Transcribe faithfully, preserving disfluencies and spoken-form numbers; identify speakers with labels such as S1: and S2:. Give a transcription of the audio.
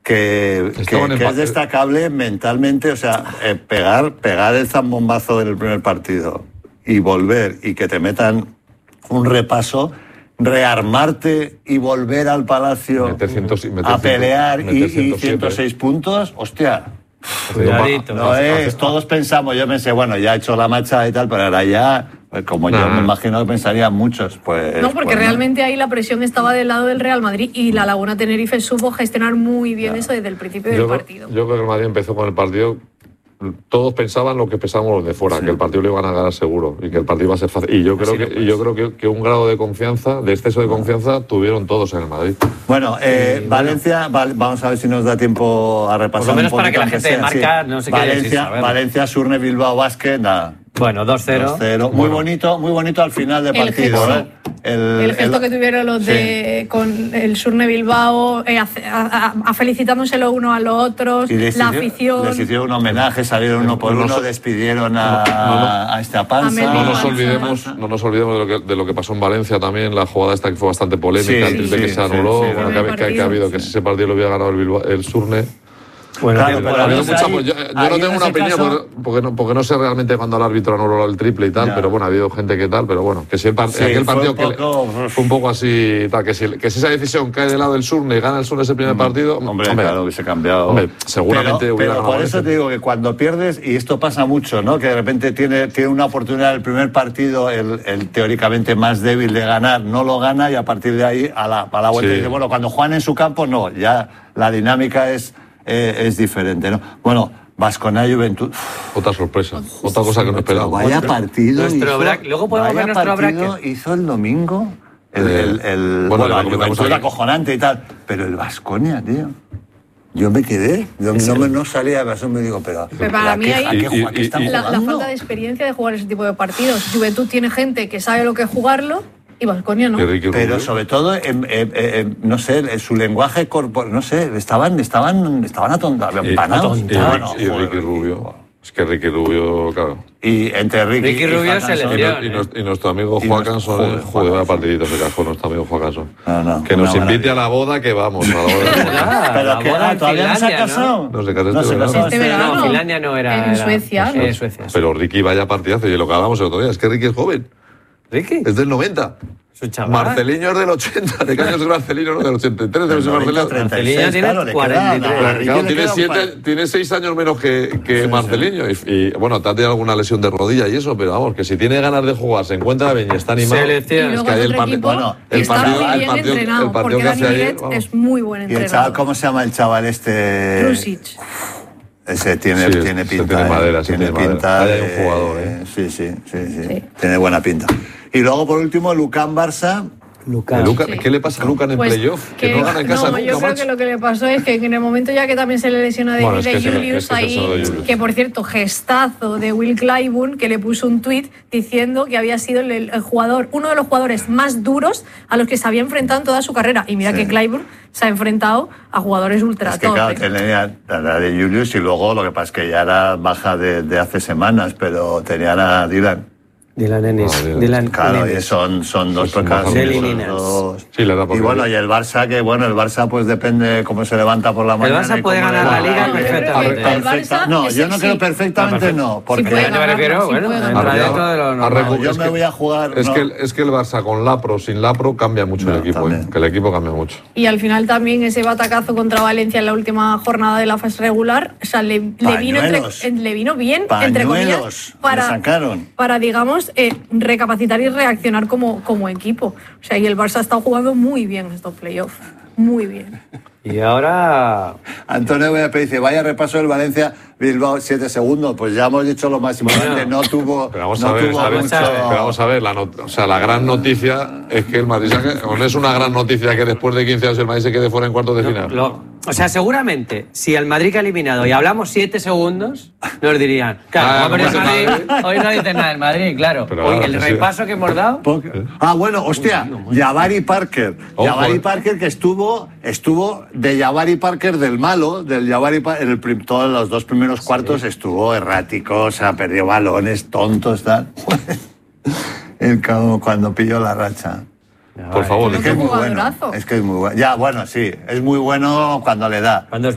S1: que, que, que es destacable mentalmente, o sea, eh, pegar, pegar el zambombazo del primer partido y volver y que te metan un repaso, rearmarte y volver al Palacio meter ciento, meter a pelear meter y, y ciento seis puntos, hostia.
S2: Cuidadito.
S1: No es, todos pensamos, yo pensé, bueno, ya he hecho la marcha y tal, pero ahora ya, pues como nah. yo me imagino que pensarían muchos, pues...
S3: No, porque
S1: pues,
S3: realmente ahí la presión estaba del lado del Real Madrid y la Laguna Tenerife supo gestionar muy bien claro. eso desde el principio
S4: yo,
S3: del partido.
S4: Yo creo que el Madrid empezó con el partido... Todos pensaban lo que pensábamos los de fuera, sí. que el partido lo iban a ganar seguro y que el partido iba a ser fácil. Y yo creo, que, pues. y yo creo que, que un grado de confianza, de exceso de confianza, tuvieron todos en el Madrid.
S1: Bueno, eh, y, Valencia, bueno. vamos a ver si nos da tiempo a repasar.
S2: Por lo menos
S1: un
S2: para que la gente
S1: sea,
S2: marca,
S1: sí.
S2: no sé
S1: Valencia,
S2: qué
S1: Valencia, Surne, Bilbao, Basket, nada.
S2: Bueno, dos cero.
S1: Muy
S2: bueno.
S1: bonito, muy bonito al final del
S3: el
S1: partido.
S3: Gesto,
S1: ¿eh?
S3: el, el gesto el, que tuvieron los de sí. con el Surne Bilbao, eh, a, a, a felicitándoselo uno a los otros, la
S1: hicieron,
S3: afición.
S1: Les hicieron un homenaje, salieron uno por no uno, nos, despidieron a, no, no, no, a esta panza.
S4: No nos olvidemos, no nos olvidemos de lo, que, de lo que pasó en Valencia también, la jugada esta que fue bastante polémica, sí, el triple sí, que se anuló, sí, sí, bueno, que, que, que ha habido, que si ese partido lo hubiera ganado el, Bilbao, el Surne.
S1: Bueno, claro, pero
S4: ha mucha, ahí, yo, yo no tengo una opinión caso... porque, porque, no, porque no sé realmente cuando el árbitro anuló el triple y tal, ya. pero bueno, ha habido gente que tal, pero bueno, que si el part sí, aquel partido fue un, poco... que le, fue un poco así, tal, que, si, que si esa decisión cae del lado del Surne y gana el Surne ese primer partido,
S1: hombre, hombre claro, hubiese cambiado.
S4: Hombre, seguramente
S1: pero,
S4: hubiera
S1: pero por eso te digo que cuando pierdes, y esto pasa mucho, ¿no? Que de repente tiene, tiene una oportunidad el primer partido, el, el teóricamente más débil de ganar, no lo gana y a partir de ahí a la, a la vuelta sí. dice, bueno, cuando juegan en su campo, no, ya la dinámica es... Eh, es diferente, ¿no? Bueno, Baskonia Juventud.
S4: Otra sorpresa, otra cosa que no esperaba.
S1: Vaya partido.
S2: Nuestro
S1: hizo,
S2: Luego podemos ver nuestro
S1: partido hizo el domingo. El, el, el, bueno, bueno, la Juventud era acojonante y tal. Pero el Baskonia, tío. Yo me quedé. Yo no, me, no salía de razón, me digo, pero.
S3: Pero para mí ahí.
S1: ¿A qué, a qué están
S3: la, la falta de experiencia de jugar ese tipo de partidos. Juventud tiene gente que sabe lo que es jugarlo. Y Baskonia no.
S1: Pero sobre todo, eh, eh, eh, no sé, su lenguaje corporal, no sé, estaban, estaban, estaban atontados, empanados.
S4: Y, y, y Ricky Rubio. Es que Ricky Rubio, claro.
S1: Y entre Ricky,
S2: Ricky Rubio
S1: y,
S2: se le
S4: y, y, nuestro, y nuestro amigo Juan Canson, joder, vaya partidito se cascó nuestro amigo Juan Canson.
S1: No, no,
S4: que nos invite a la boda, que vamos. A la boda.
S1: Pero que ah, todavía no se ha casado.
S4: No se casó
S1: no
S4: este verano.
S3: Este verano.
S2: No, Finlandia no era.
S3: En Suecia.
S2: En Suecia.
S4: Pero Ricky vaya partidazo. Y lo que hablábamos el otro día, es que Ricky es joven.
S2: ¿Ricky?
S4: Es del noventa. Marceliño es del ochenta. ¿De qué años es Marcelino? No, del ochenta y tres. Debe ser Marcelino.
S2: Marcelino tiene cuarenta y tres.
S4: Claro, tiene, siete, tiene seis años menos que, que sí, Marcelino. Sí. Y, y bueno, te ha tenido alguna lesión de rodilla y eso, pero vamos, que si tiene ganas de jugar, se encuentra bien y está animado.
S2: Selección.
S3: Es que hay el partido. Bueno, el partido, el partido, entrenado, el partido que hace ayer. Es muy buen entrenador.
S1: ¿Y el chaval, cómo se llama el chaval este?
S3: Rusic.
S1: Ese tiene,
S4: sí,
S1: tiene pinta.
S4: Tiene madera,
S1: eh, tiene,
S4: tiene
S1: pinta.
S4: Madera. De, un jugador, ¿eh?
S1: Sí, sí, sí, sí, sí. Tiene buena pinta. Y luego, por último, Lucan Barça.
S4: Lucan. Lucan, sí. ¿Qué le pasa a Lucan en
S3: pues
S4: playoff?
S3: Que,
S4: que no gana en casa.
S3: No,
S4: nunca,
S3: yo creo
S4: macho.
S3: que lo que le pasó es que en el momento ya que también se le lesiona de,
S4: bueno,
S3: de
S4: es que
S3: Julius
S4: es que
S3: ahí,
S4: de Julius.
S3: que por cierto, gestazo de Will Clyburn, que le puso un tuit diciendo que había sido el, el jugador, uno de los jugadores más duros a los que se había enfrentado en toda su carrera. Y mira sí. que Clyburn se ha enfrentado a jugadores ultra
S1: es que, claro, tenía la de Julius y luego lo que pasa es que ya era baja de, de hace semanas, pero tenía a Dylan.
S2: Dylan Ennis.
S4: No, Dylan.
S2: Dílan
S1: claro,
S2: Ennis.
S1: y son, son dos
S4: sí,
S1: pecados.
S4: Sí, le da por
S1: y bueno, y el Barça, que bueno, el Barça pues depende cómo se levanta por la mañana.
S2: El Barça puede ganar la Liga perfectamente.
S3: El Barça
S1: no, yo no
S3: sí,
S1: creo
S3: sí.
S1: perfectamente, no. Porque
S3: sí puede ganar,
S2: me refiero,
S3: sí
S2: bueno,
S3: ganar.
S2: de lo normal.
S1: Yo me voy a jugar.
S4: Es,
S1: no.
S4: que el, es que el Barça con Lapro, sin Lapro, cambia mucho no, el equipo. Eh, que el equipo cambia mucho.
S3: Y al final también ese batacazo contra Valencia en la última jornada de la fase regular, o sea, le, le, vino, entre, le vino bien,
S1: Pañuelos.
S3: entre comillas, para, para digamos, eh, recapacitar y reaccionar como, como equipo. O sea, y el Barça ha estado jugando muy bien estos playoffs. Muy bien.
S2: Y ahora...
S1: Antonio Bepe dice, vaya repaso del Valencia, Bilbao, siete segundos. Pues ya hemos dicho lo máximo. Bueno, no tuvo,
S4: pero vamos
S1: no
S4: a ver,
S1: tuvo
S4: ¿sabes?
S1: mucho...
S4: Pero vamos a ver, la not o sea, la gran noticia es que el Madrid... No es una gran noticia que después de quince años el Madrid se quede fuera en cuartos de
S2: no,
S4: final.
S2: Lo, o sea, seguramente, si el Madrid que ha eliminado y hablamos siete segundos, nos dirían, claro, ah, no, no Madrid, hoy no dices nada del Madrid, claro. Pero, hoy, el sí. repaso que hemos dado...
S1: Ah, bueno, hostia, Jabari Parker. Ojo. Jabari Parker que estuvo, estuvo de Jabari Parker del malo, del Jabari Parker, en el, todos los dos primeros cuartos sí. estuvo errático, o sea, perdió balones, tontos, tal. El cabo cuando pilló la racha.
S4: Por favor,
S1: es que es muy bueno. Es que es muy bueno. Ya, bueno, sí, es muy bueno cuando le da.
S2: Cuando